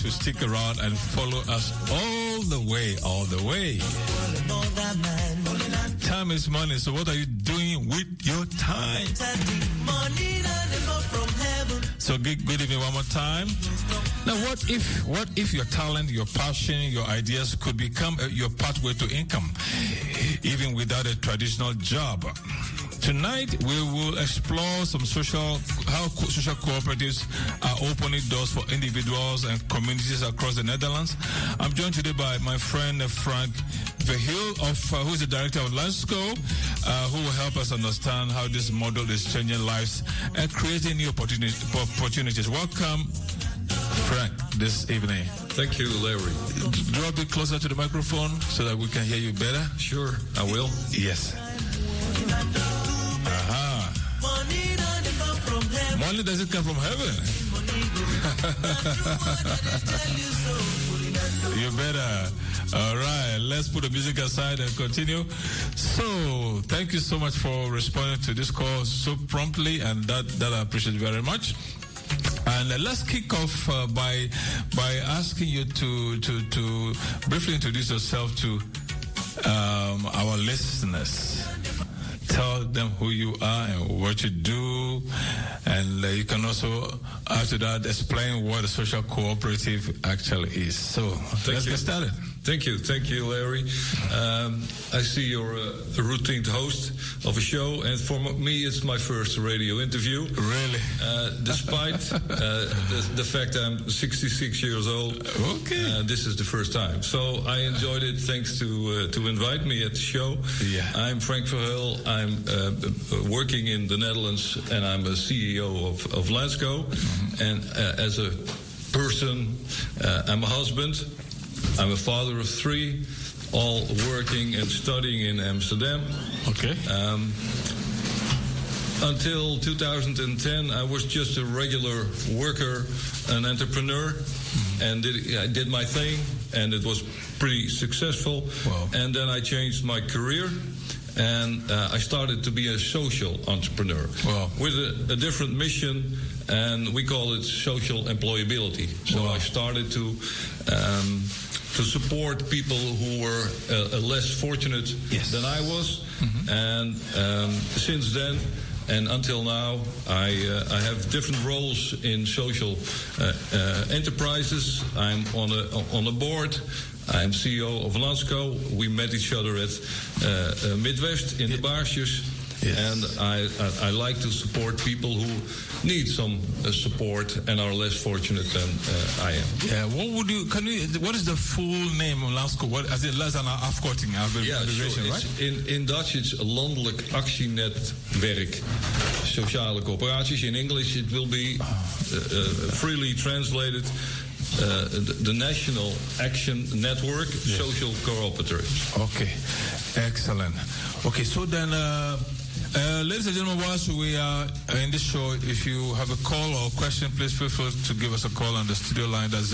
to stick around and follow us all the way. Time is money, so what are you doing with your time? So good evening one more time. Now, what if your talent, your passion, your ideas could become your pathway to income, even without a traditional job? Tonight, we will explore how social cooperatives are opening doors for individuals and communities across the Netherlands. I'm joined today by my friend Frank Verheul, who is the director of Lansco, who will help us understand how this model is changing lives and creating new opportunities. Welcome, Frank, this evening. Thank you, Larry. Draw a bit closer to the microphone so that we can hear you better. Sure, I will. Yes. Money doesn't come from heaven. You better. All right, let's put the music aside and continue. So, thank you so much for responding to this call so promptly, and that I appreciate very much. And let's kick off by asking you to briefly introduce yourself to our listeners. Tell them who you are and what you do, and you can also, after that, explain what a social cooperative actually is. So let's get started. Thank you, Larry. I see you're a routine host of a show, and for me, it's my first radio interview. Really? Despite the fact I'm 66 years old, okay, this is the first time. So I enjoyed it. Thanks to invite me at the show. Yeah. I'm Frank Verheul. I'm working in the Netherlands, and I'm a CEO of Lansco. Mm-hmm. And as a person, I'm a husband. I'm a father of 3, all working and studying in Amsterdam. Okay. Until 2010, I was just a regular worker, an entrepreneur, and I did my thing, and it was pretty successful. Wow. And then I changed my career, and I started to be a social entrepreneur. Wow. With a different mission, and we call it social employability. So wow. I started to support people who were less fortunate yes. than I was. Mm-hmm. And since then and until now, I have different roles in social enterprises. I'm on a board. I'm CEO of Lansco. We met each other at Midwest in the Baarsjes. Yes. And I like to support people who need some support and are less fortunate than I am. Yeah. What is the full name of Lansco? What is it? Less than afkorting, abbreviation, sure. Right? In Dutch, it's Landelijk Actienetwerk. Sociale coöperaties. In English, it will be freely translated. The National Action Network, yes. Social Cooperatives. Okay, excellent. Okay, so then, ladies and gentlemen, whilst we are in this show, if you have a call or question, please feel free to give us a call on the studio line. That's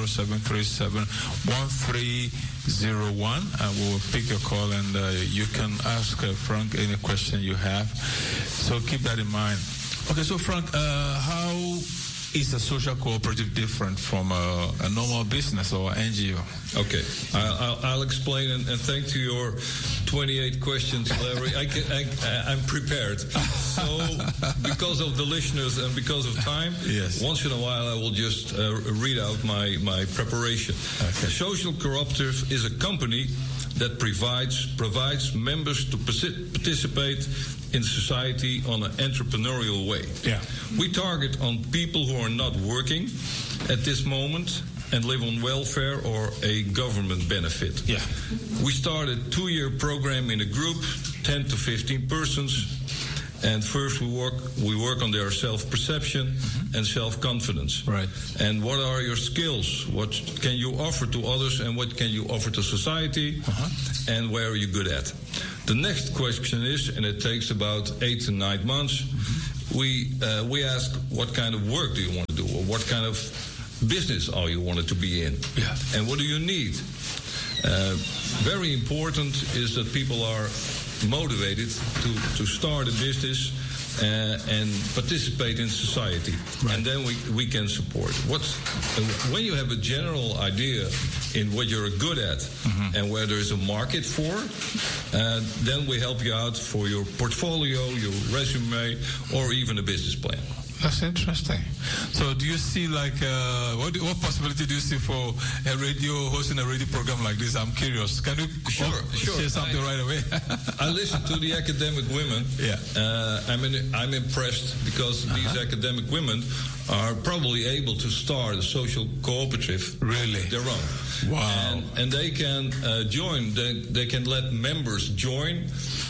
0207371301, and we will pick your call, and you can ask Frank any question you have. So keep that in mind. Okay, so Frank, how is a social cooperative different from a normal business or NGO? Okay, I'll explain, and thanks to your 28 questions, Larry, I'm prepared. So, because of the listeners and because of time, yes. once in a while I will just read out my preparation. Okay. A social cooperative is a company that provides members to participate in society on an entrepreneurial way. Yeah. We target on people who are not working at this moment and live on welfare or a government benefit. Yeah. We started a 2-year program in a group, 10 to 15 persons. And first we work on their self-perception mm-hmm. and self-confidence. Right. And what are your skills? What can you offer to others and what can you offer to society? Uh-huh. And where are you good at? The next question is, and it takes about 8 to 9 months, mm-hmm. we ask what kind of work do you want to do, or what kind of business are you wanted to be in? Yeah. And what do you need? Very important is that people are motivated to start a business and participate in society. Right. And then we can support. When you have a general idea in what you're good at and where there's a market for, then we help you out for your portfolio, your resume, or even a business plan. That's interesting. So do you see what possibility do you see for hosting a radio program like this? I'm curious. Can you say something right away? I listen to the academic women. Yeah. I'm impressed because these academic women are probably able to start a social cooperative. Really? Their own. Wow. And they can join. They can let members join.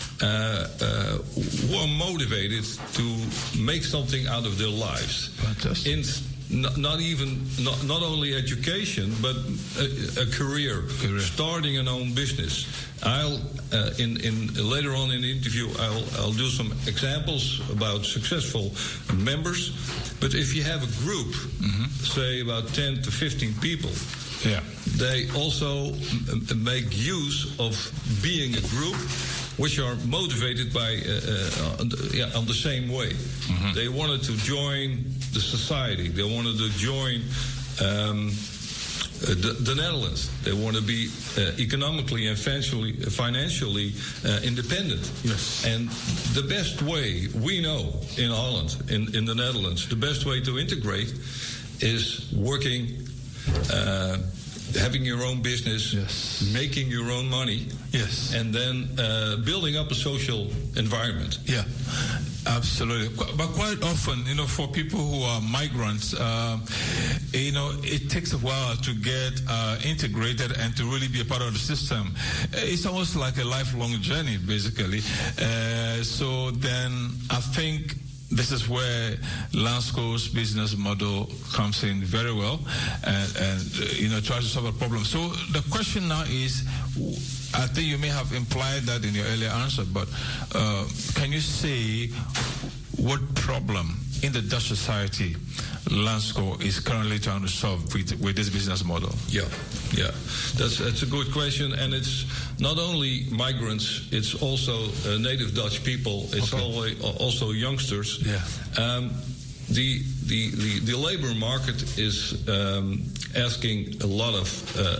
Who are motivated to make something out of their lives. Fantastic. In not only education, but a career. Starting an own business. I'll later on in the interview I'll do some examples about successful members. But if you have a group, say about 10 to 15 people. Yeah. They also make use of being a group which are motivated by on the same way. They wanted to join the society. They wanted to join the Netherlands. They want to be economically and financially independent. Yes. And the best way we know in Holland, in the Netherlands, the best way to integrate is working. Having your own business, yes. Making your own money, yes, and then building up a social environment. Yeah, absolutely. But quite often, for people who are migrants, it takes a while to get integrated and to really be a part of the system. It's almost like a lifelong journey, basically. So then I think this is where Landsco's business model comes in very well and tries to solve a problem. So the question now is, I think you may have implied that in your earlier answer, but can you say what problem in the Dutch society Landsco is currently trying to solve with this business model? Yeah. That's a good question, and it's not only migrants; it's also native Dutch people. It's also youngsters. Yeah. The labor market is asking a lot of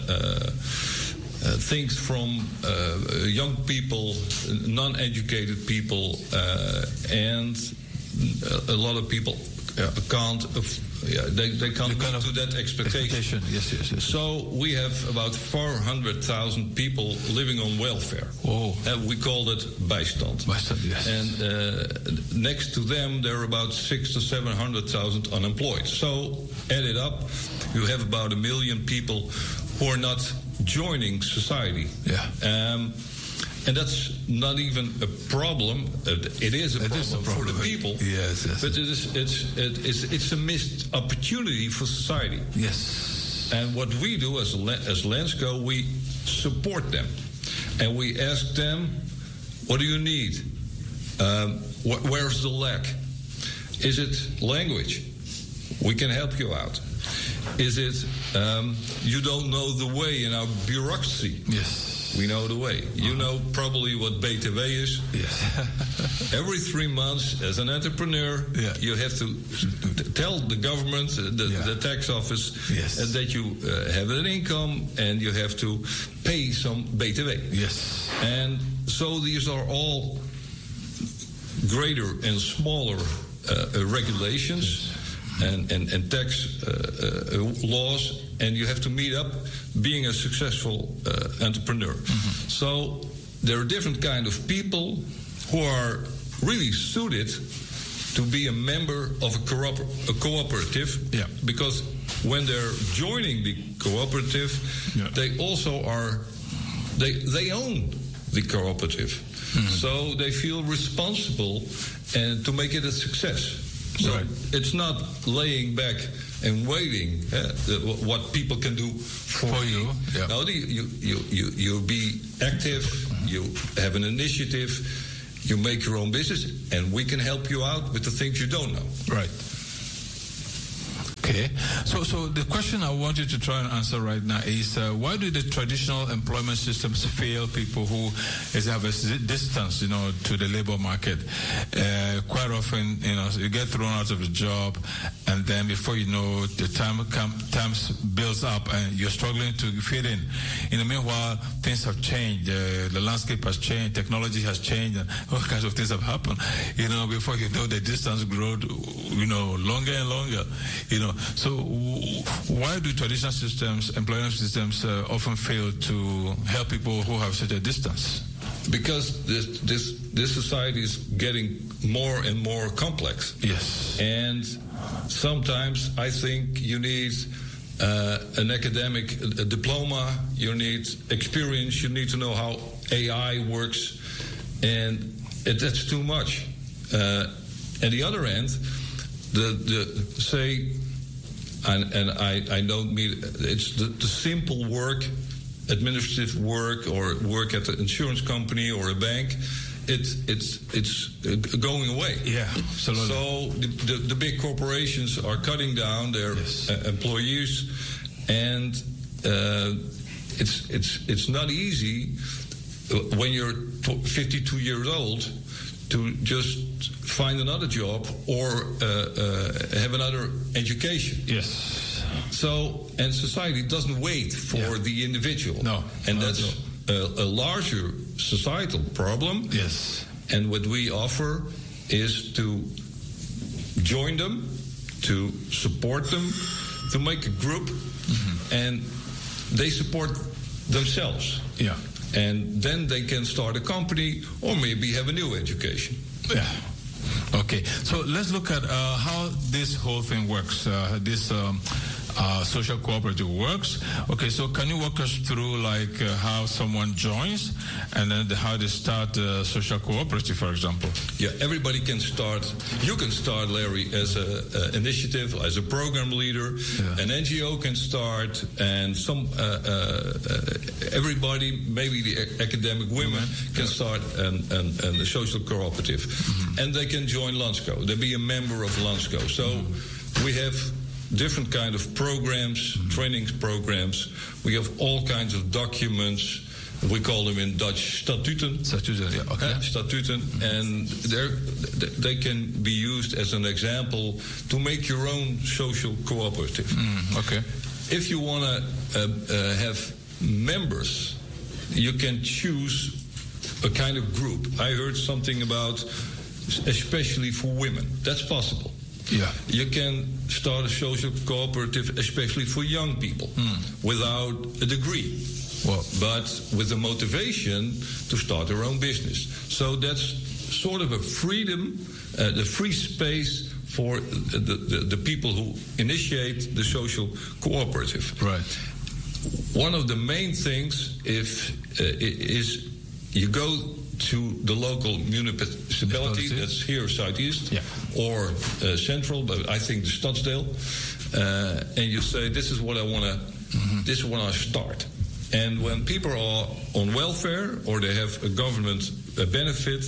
things from young people, non-educated people, and a lot of people can't. They can't meet to that expectation. Yes. So we have about 400,000 people living on welfare. Oh. We call it bijstand. Bijstand, yes. And next to them, there are about 600,000 to 700,000 unemployed. So add it up, you have about 1 million people who are not joining society. Yeah. And that's not even a problem. It is a problem for the people. Yes. But it's a missed opportunity for society. Yes. And what we do as Landsco, we support them, and we ask them, "What do you need? Where's the lack? Is it language? We can help you out. Is it you don't know the way in our bureaucracy? Yes. We know the way. You know probably what BTW is. Yes. Every 3 months, as an entrepreneur, you have to tell the government, the tax office, that you have an income and you have to pay some BTW. Yes. And so these are all greater and smaller regulations and tax laws, and you have to meet up being a successful entrepreneur. So there are different kind of people who are really suited to be a member of a cooperative, because when they're joining the cooperative, they also they own the cooperative. So they feel responsible and to make it a success. So it's not laying back and waiting what people can do for you. Yeah. No, you be active, you have an initiative, you make your own business, and we can help you out with the things you don't know. Right. Okay. So the question I want you to try and answer right now is why do the traditional employment systems fail people who have a distance, to the labor market? Quite often, you get thrown out of the job, and then before you know, the time builds up, and you're struggling to fit in. Meanwhile, things have changed. The landscape has changed. Technology has changed, and all kinds of things have happened. Before you know, the distance grows, longer and longer. So why do traditional systems, employment systems, often fail to help people who have such a distance? Because this society is getting more and more complex. Yes. And sometimes I think you need an academic diploma, you need experience, you need to know how AI works, and that's too much. At the other end, I don't mean it's the simple work, administrative work, or work at an insurance company or a bank. It's going away. Yeah, absolutely. So the big corporations are cutting down their employees, and it's not easy when you're 52 years old to just find another job or have another education. Yes. So, and society doesn't wait for the individual. No. And that's a larger societal problem. Yes. And what we offer is to join them, to support them, to make a group, and they support themselves. Yeah. And then they can start a company or maybe have a new education. Yeah. Okay. So let's look at how this whole thing works. This social cooperative works. Okay. So can you walk us through how someone joins and then how they start a social cooperative, for example? Yeah. Everybody can start. You can start, Larry, as an initiative, as a program leader. Yeah. An NGO can start, and everybody, maybe the academic women, can start a social cooperative, and they can join Landsco. They be a member of Landsco. So we have different kind of programs, training programs. We have all kinds of documents. We call them in Dutch statuten. Statuten, yeah, okay. Statuten, and they can be used as an example to make your own social cooperative. Okay. If you want to have members, you can choose a kind of group. I heard something about especially for women. That's possible. Yeah. You can start a social cooperative especially for young people without a degree. Well, but with the motivation to start their own business. So that's sort of a freedom, the free space for the people who initiate the social cooperative. Right. One of the main things is you go to the local municipality that's here southeast or central, but I think the Stadsdeel, and you say, this is what I want to, this is when I start. And when people are on welfare or they have a government benefit,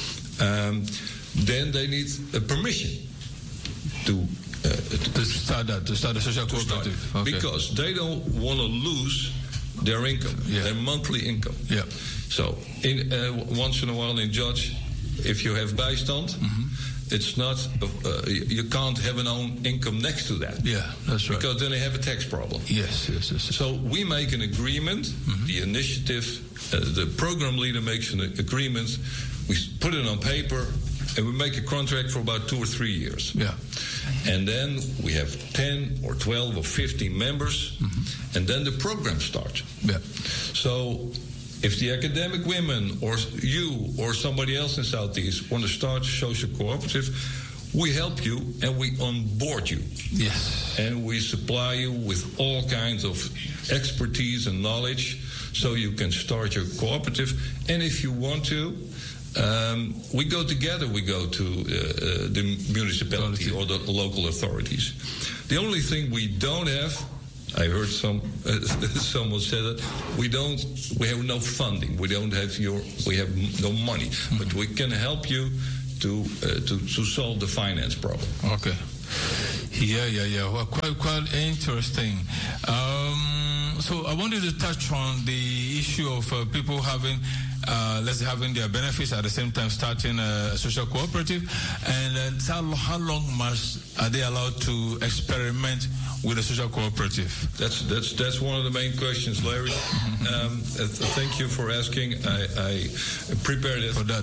then they need a permission to start a social cooperative. Okay. Because they don't want to lose their income, their monthly income. Yeah. So once in a while in Dutch, if you have bijstand, it's not, you can't have an own income next to that. Yeah, that's right. Because then they have a tax problem. Yes. So we make an agreement, the initiative, the program leader makes an agreement, we put it on paper, and we make a contract for about 2 or 3 years. Yeah. And then we have 10 or 12 or 15 members, and then the program starts. Yeah. So if the academic women or you or somebody else in Southeast want to start a social cooperative, we help you and we onboard you. Yes. And we supply you with all kinds of expertise and knowledge so you can start your cooperative. And if you want to, we go together. We go to the municipality or the local authorities. The only thing we don't have, I heard someone said that we have no funding. We have no money, but we can help you to solve the finance problem. Okay. Yeah. Well, quite interesting. So I wanted to touch on the issue of people having, having their benefits at the same time starting a social cooperative, and how long are they allowed to experiment with a social cooperative? That's one of the main questions, Larry. Thank you for asking. I prepared it for that.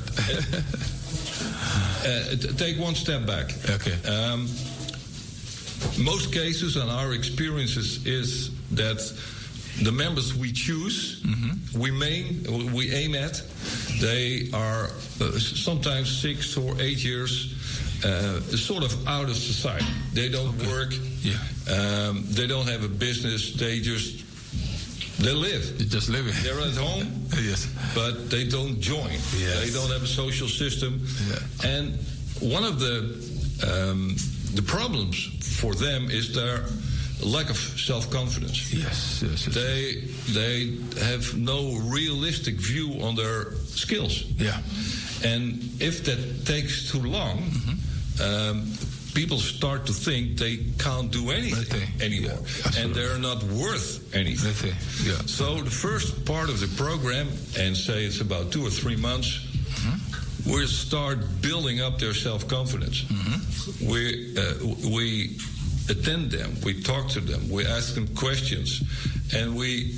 Take one step back. Okay. Most cases, and our experiences, is that the members we choose, we aim at, they are sometimes 6 or 8 years sort of out of society. They don't work. Yeah. They don't have a business. They live. You just live. They're at home. Yes. But they don't join. Yes. They don't have a social system. Yeah. And one of the problems for them is their lack of self-confidence. Yes. They have no realistic view on their skills. Yeah. And if that takes too long, people start to think they can't do anything anymore. Yeah, and they're not worth anything. Yeah. So the first part of the program, and say it's about 2 or 3 months, we start building up their self-confidence. We attend them, we talk to them, we ask them questions, and we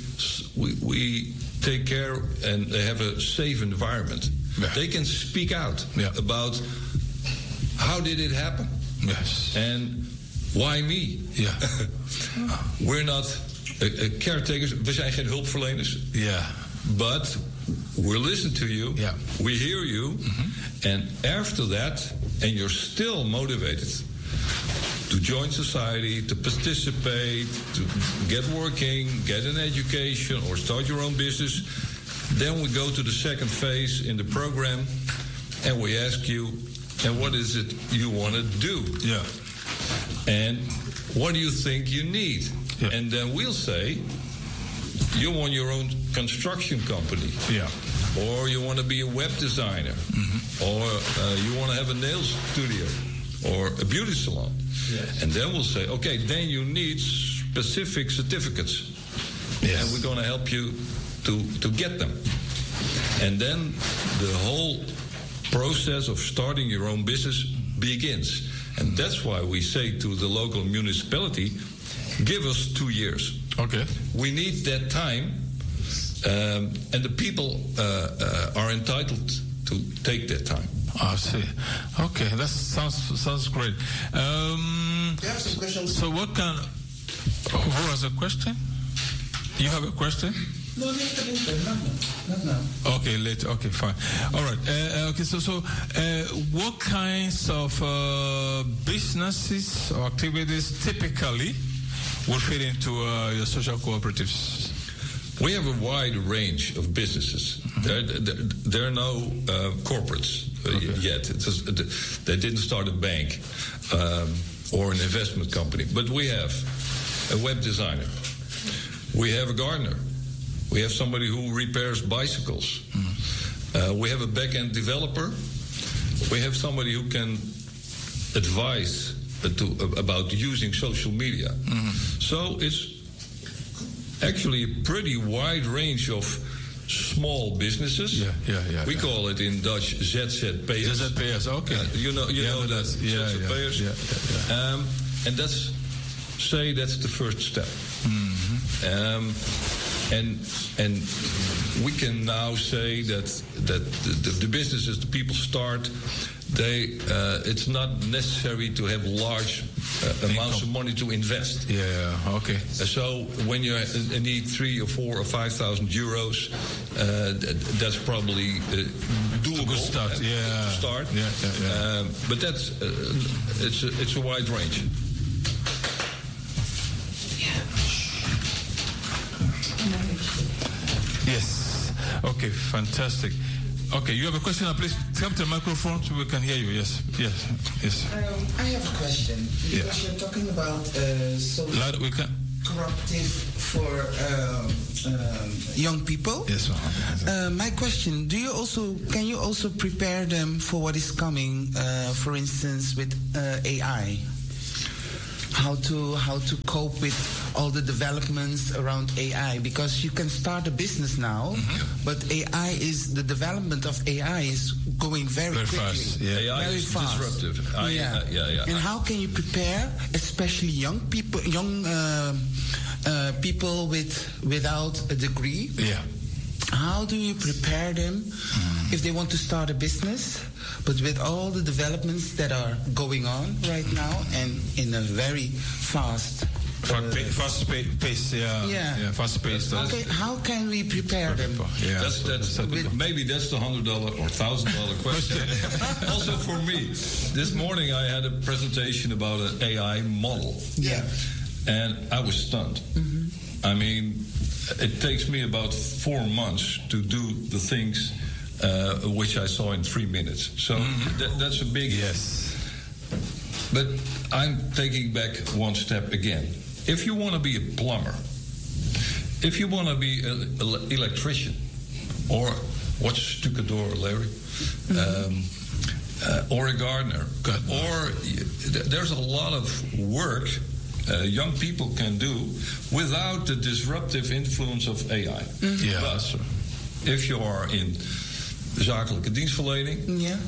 take care, and they have a safe environment. Yeah. They can speak out about how did it happen. Yes. And why me? Yeah. We're not caretakers. We zijn geen hulpverleners. Yeah. But we listen to you. Yeah. We hear you. And after that, and you're still motivated to join society, to participate, to get working, get an education, or start your own business, then we go to the second phase in the program, and we ask you, and what is it you want to do? Yeah. And what do you think you need? Yeah. And then we'll say, you want your own construction company. Yeah. Or you want to be a web designer. Or you want to have a nail studio. Or a beauty salon. Yes. And then we'll say, okay, then you need specific certificates. Yes. And we're going to help you to get them. And then the whole process of starting your own business begins. And that's why we say to the local municipality, give us 2 years. Okay. We need that time, and the people are entitled to take that time. I see. Okay, that sounds great. You have some questions? So what can... Who has a question? You have a question? No, not now. Okay, later. Okay, fine. All right. Okay, so what kinds of businesses or activities typically would fit into your social cooperatives? We have a wide range of businesses. There are no corporates yet. They didn't start a bank or an investment company. But we have a web designer. We have a gardener. We have somebody who repairs bicycles. We have a back-end developer. We have somebody who can advise about using social media. So it's actually a pretty wide range of small businesses. Yeah. We call it in Dutch ZZP'ers. ZZP'ers, okay. You know that. ZZP'ers. Yeah. And that's the first step. And we can now say that the businesses the people start, it's not necessary to have large amounts of money to invest. Yeah, okay. So when you need 3 or 4 or 5,000 euros, that's probably doable. A good start. To start. Yeah. But that's it's a wide range. Yes. Okay, fantastic. Okay, you have a question? Please come to the microphone so we can hear you. Yes. I have a question. Because you're talking about cooperative for young people. Yes. My question: can you also prepare them for what is coming? For instance, with AI. how to cope with all the developments around AI, because you can start a business now, but the development of AI is going very quickly. Fast. Yeah. AI very is fast. disruptive. And how can you prepare, especially young people, people without a degree? Yeah. How do you prepare them if they want to start a business, but with all the developments that are going on right now and in a very fast pace, fast paced. Okay, how can we prepare them? Yeah, maybe that's the $100 or $1,000 question. Also for me, this morning I had a presentation about an AI model. Yeah, and I was stunned. I mean, it takes me about 4 months to do the things which I saw in 3 minutes. So that's a big yes. But I'm taking back one step again. If you want to be a plumber, if you want to be an electrician, or what's stucador, Larry? Or a gardener, or there's a lot of work young people can do without the disruptive influence of AI. But if you are in zakelijke dienstverlening,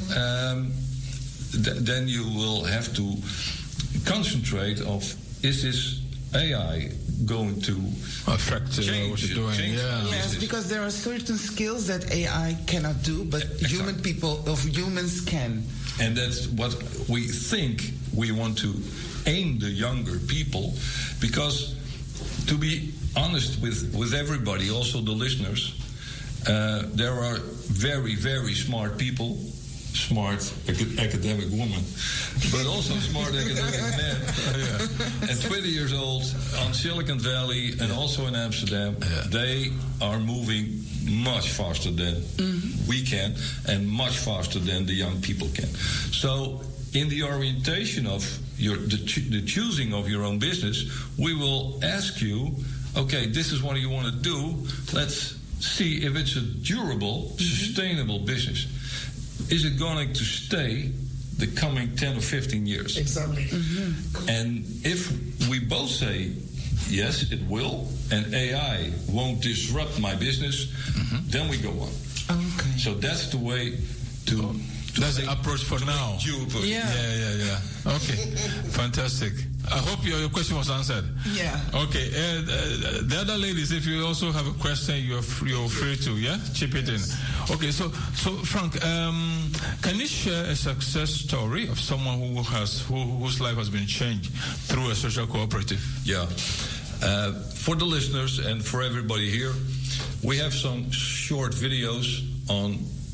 then you will have to concentrate of, is this AI going to affect change what you're doing? Yes, because there are certain skills that AI cannot do, but humans can. And that's what we think we want to aim the younger people, because to be honest with everybody, also the listeners, there are very, very smart people, smart academic women, but also smart academic men, and 20 years old on Silicon Valley and also in Amsterdam. They are moving much faster than we can, and much faster than the young people can. So in the orientation of the choosing of your own business, we will ask you, okay, this is what you want to do. Let's see if it's a durable, sustainable business. Is it going to stay the coming 10 or 15 years? Exactly. And if we both say, yes, it will, and AI won't disrupt my business, then we go on. Okay. So that's the way to that's the approach for now. Yeah. Okay, fantastic. I hope your question was answered. Yeah. Okay, the other ladies, if you also have a question, you're free to chip it in. Okay, so Frank, can you share a success story of someone whose life has been changed through a social cooperative? Yeah. For the listeners and for everybody here, we have some short videos on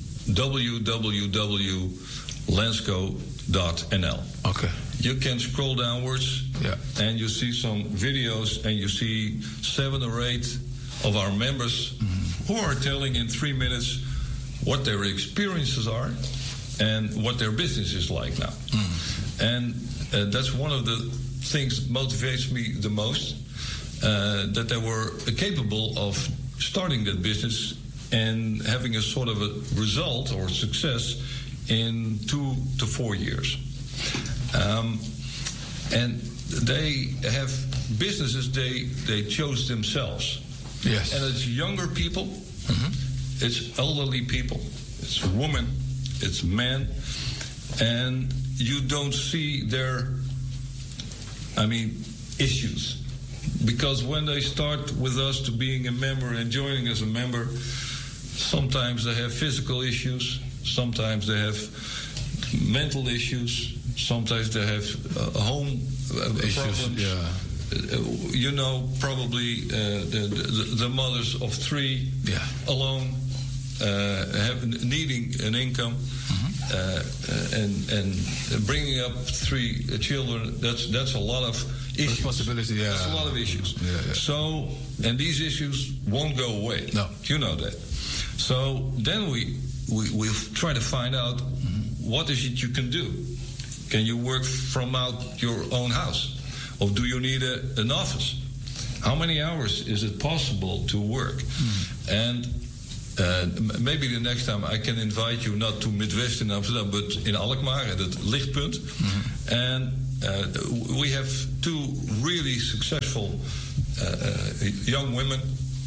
www.lensco.nl. Okay. You can scroll downwards, and you see some videos, and you see 7 or 8 of our members who are telling in 3 minutes what their experiences are and what their business is like now. And that's one of the things that motivates me the most, that they were capable of starting that business and having a sort of a result or success in 2 to 4 years. And they have businesses they chose themselves. Yes. And it's younger people, it's elderly people, it's women, it's men, and you don't see their, issues. Because when they start with us to being a member and joining as a member, sometimes they have physical issues, sometimes they have mental issues, sometimes they have home problems. You know, probably the mothers of 3 alone needing an income and bringing up 3 children. That's a lot of issues. Responsibility, That's a lot of issues. So, and these issues won't go away. No, you know that. So then we try to find out what is it you can do. Can you work from out your own house? Or do you need an office? How many hours is it possible to work? And maybe the next time I can invite you not to Midwest in Amsterdam, but in Alkmaar at het Lichtpunt. And we have two really successful young women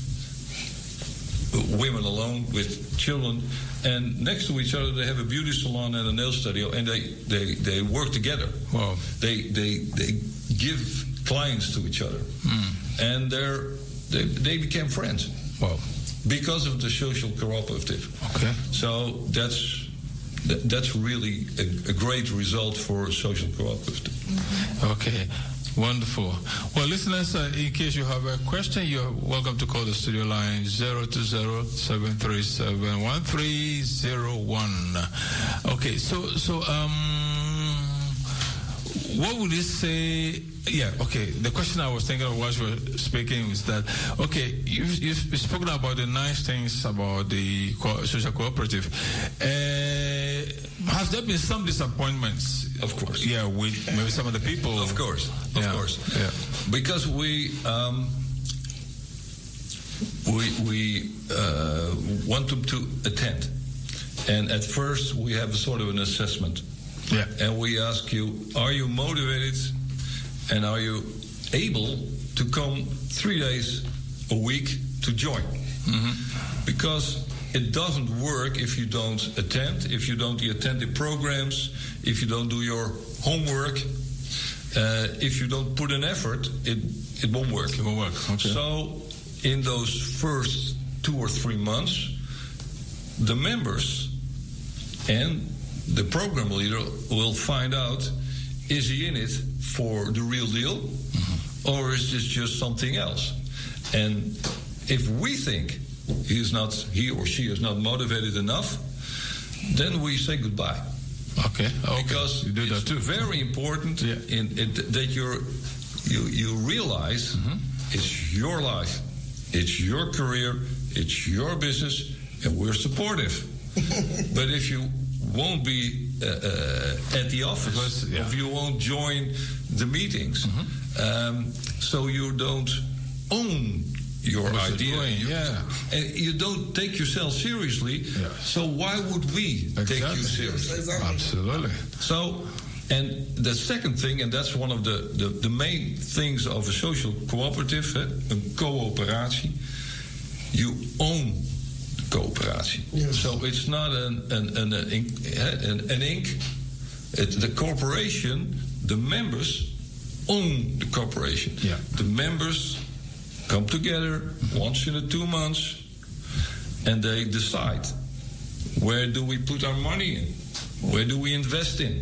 alone with children, and next to each other they have a beauty salon and a nail studio, and they work together. Wow. They give clients to each other, and they became friends. Wow. Because of the social cooperative. Okay. So that's really a great result for social cooperative. Okay. Wonderful. Well, listeners, in case you have a question, you're welcome to call the studio line 020-737-1301. Okay, so what would you say? Yeah, okay. The question I was thinking of while you were speaking is that, okay, you've spoken about the nice things about the social cooperative. Has there been some disappointments? Of course. Yeah, with maybe some of the people. Of course. Yeah. Because we want them to attend, and at first we have a sort of an assessment. Yeah. And we ask you, are you motivated and are you able to come 3 days a week to join? Because it doesn't work if you don't attend, if you don't attend the programs, if you don't do your homework, if you don't put an effort, it won't work. It won't work. Okay. So in those first 2 or 3 months, the members and the program leader will find out, is he in it for the real deal, or is this just something else? And if we think he or she is not motivated enough, then we say goodbye. Okay. Because you do it's that too. very important that you realize it's your life, it's your career, it's your business, and we're supportive. But if you won't be at the office, if you won't join the meetings, so you don't own your idea, and you don't take yourself seriously. So why would we take you seriously? Absolutely. So, and the second thing, and that's one of the main things of a social cooperative, een coöperatie, you own the coöperatie. Yes. So it's not an ink. It's the corporation. The members own the corporation. Yeah. The members come together once in 2 months, and they decide, where do we put our money in? Where do we invest in?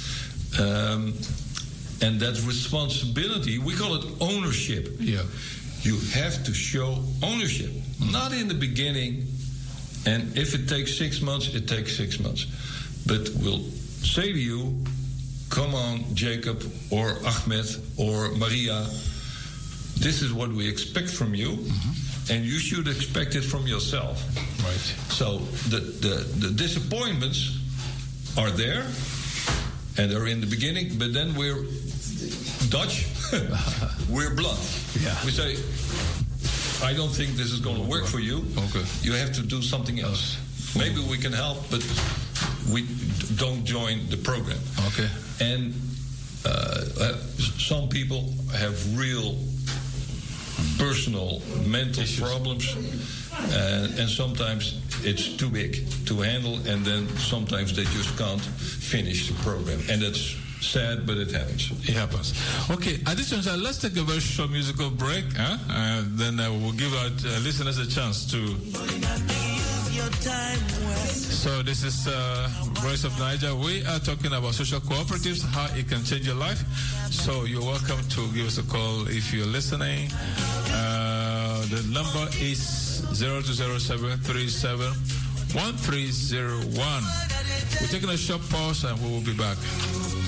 And that responsibility, we call it ownership. Yeah. You have to show ownership, not in the beginning, and if it takes 6 months, it takes 6 months. But we'll say to you, come on, Jacob, or Ahmed, or Maria, this is what we expect from you, and you should expect it from yourself. Right. So the disappointments are there, and they're in the beginning, but then we're Dutch, we're blunt. Yeah. We say, I don't think this is going to work for you. Okay. You have to do something else. Maybe we can help, but we don't join the program. Okay. And some people have real personal mental problems, and sometimes it's too big to handle, and then sometimes they just can't finish the program, and that's sad, but it happens. It happens. Okay, at this juncture, let's take a very short musical break, then we'll give our listeners a chance to. So this is Voice of Niger. We are talking about social cooperatives, how it can change your life. So you're welcome to give us a call if you're listening. The number is 0207371301. We're taking a short pause and we will be back.